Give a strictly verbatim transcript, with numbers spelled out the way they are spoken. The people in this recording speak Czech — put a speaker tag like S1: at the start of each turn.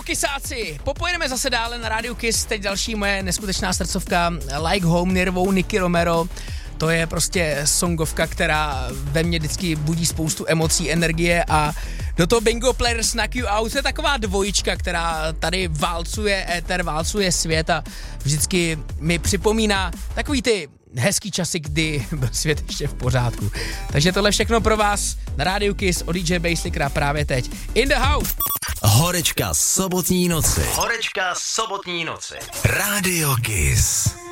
S1: Kisáci, popojedeme zase dále na Rádiu Kiss, teď další moje neskutečná srdcovka Like Home Nirvou Nicky Romero. To je prostě songovka, která ve mně vždycky budí spoustu emocí, energie a do toho Bingo Players Knock You Out je taková dvojička, která tady válcuje éter, válcuje svět a vždycky mi připomíná takový ty hezký časy, kdy byl svět ještě v pořádku. Takže tohle všechno pro vás na Rádiu Kiss od D J Baselickera právě teď. In the house!
S2: Horečka sobotní noci. Horečka sobotní noci. Rádio Kiss.